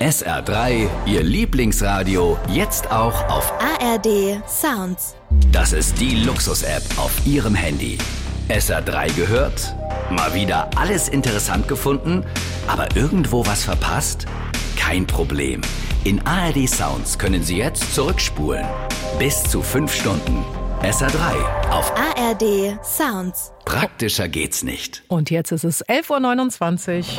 SR3, Ihr Lieblingsradio, jetzt auch auf ARD Sounds. Das ist die Luxus-App auf Ihrem Handy. SR3 gehört? Mal wieder alles interessant gefunden, aber irgendwo was verpasst? Kein Problem. In ARD Sounds können Sie jetzt zurückspulen. Bis zu 5 Stunden. SR3 auf ARD Sounds. Praktischer geht's nicht. Und jetzt ist es 11.29 Uhr.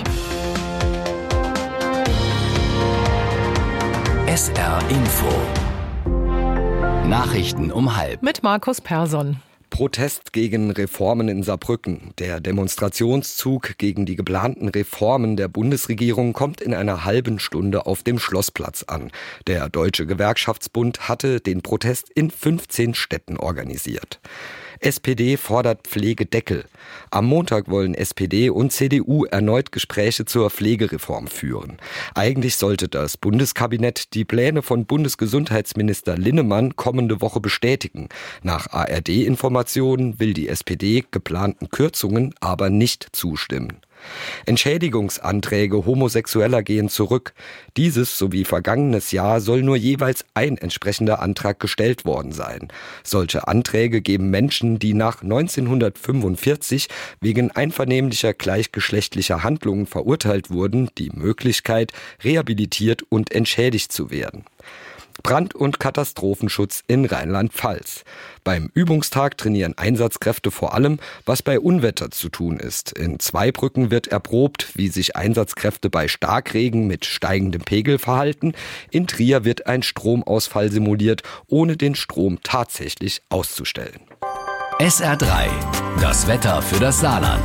SR Info. Nachrichten um 12:30. Mit Markus Persson. Protest gegen Reformen in Saarbrücken. Der Demonstrationszug gegen die geplanten Reformen der Bundesregierung kommt in einer halben Stunde auf dem Schlossplatz an. Der Deutsche Gewerkschaftsbund hatte den Protest in 15 Städten organisiert. SPD fordert Pflegedeckel. Am Montag wollen SPD und CDU erneut Gespräche zur Pflegereform führen. Eigentlich sollte das Bundeskabinett die Pläne von Bundesgesundheitsminister Linnemann kommende Woche bestätigen. Nach ARD-Informationen will die SPD geplanten Kürzungen aber nicht zustimmen. Entschädigungsanträge Homosexueller gehen zurück. Dieses sowie vergangenes Jahr soll nur jeweils ein entsprechender Antrag gestellt worden sein. Solche Anträge geben Menschen, die nach 1945 wegen einvernehmlicher gleichgeschlechtlicher Handlungen verurteilt wurden, die Möglichkeit, rehabilitiert und entschädigt zu werden. Brand- und Katastrophenschutz in Rheinland-Pfalz. Beim Übungstag trainieren Einsatzkräfte vor allem, was bei Unwetter zu tun ist. In Zweibrücken wird erprobt, wie sich Einsatzkräfte bei Starkregen mit steigendem Pegel verhalten. In Trier wird ein Stromausfall simuliert, ohne den Strom tatsächlich auszustellen. SR3, das Wetter für das Saarland.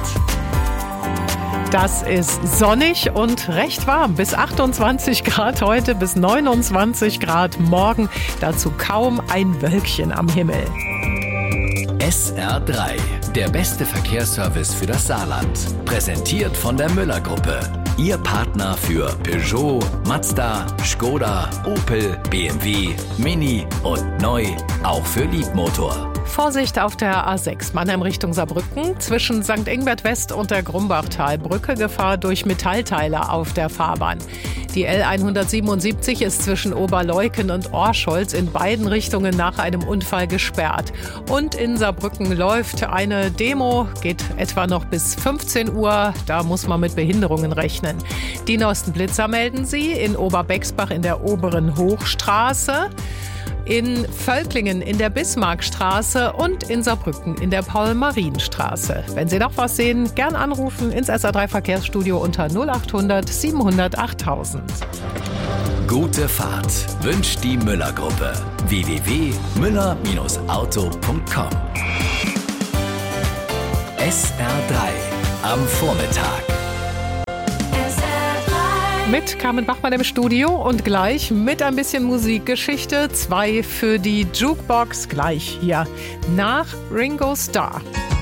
Das ist sonnig und recht warm. Bis 28 Grad heute, bis 29 Grad morgen. Dazu kaum ein Wölkchen am Himmel. SR3, der beste Verkehrsservice für das Saarland. Präsentiert von der Müller-Gruppe. Ihr Partner für Peugeot, Mazda, Skoda, Opel, BMW, Mini und neu auch für Liebmotor. Vorsicht auf der A6 Mannheim Richtung Saarbrücken. Zwischen St. Ingbert West und der Grumbachtalbrücke Gefahr durch Metallteile auf der Fahrbahn. Die L177 ist zwischen Oberleuken und Orscholz in beiden Richtungen nach einem Unfall gesperrt. Und in Saarbrücken läuft eine Demo, geht etwa noch bis 15 Uhr. Da muss man mit Behinderungen rechnen. Die neuesten Blitzer melden sie in Oberbexbach in der Oberen Hochstraße, in Völklingen in der Bismarckstraße und in Saarbrücken in der Paul-Marien-Straße. Wenn Sie noch was sehen, gern anrufen ins SR3 Verkehrsstudio unter 0800 700 8000. Gute Fahrt wünscht die Müller-Gruppe. www.müller-auto.com. SR3 am Vormittag. Mit Carmen Bachmann im Studio und gleich mit ein bisschen Musikgeschichte. 2 für die Jukebox gleich hier nach Ringo Starr.